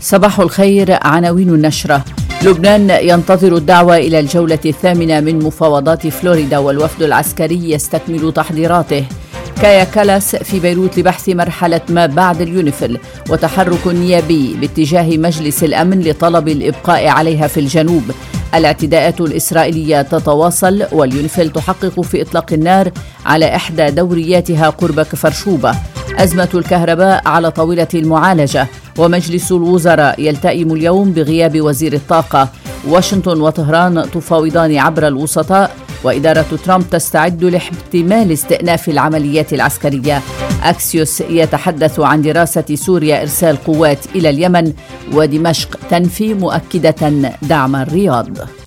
صباح الخير. عناوين النشرة: لبنان ينتظر الدعوة إلى الجولة 8 من مفاوضات فلوريدا والوفد العسكري يستكمل تحضيراته. كايا كالاس في بيروت لبحث مرحلة ما بعد اليونيفيل، وتحرك نيابي باتجاه مجلس الأمن لطلب الإبقاء عليها في الجنوب. الاعتداءات الإسرائيلية تتواصل، واليونيفيل تحقق في إطلاق النار على إحدى دورياتها قرب كفرشوبة. أزمة الكهرباء على طاولة المعالجة، ومجلس الوزراء يلتئم اليوم بغياب وزير الطاقة. واشنطن وطهران تفاوضان عبر الوسطاء، وإدارة ترامب تستعد لاحتمال استئناف العمليات العسكرية. أكسيوس يتحدث عن دراسة سوريا إرسال قوات إلى اليمن، ودمشق تنفي مؤكدة دعم الرياض.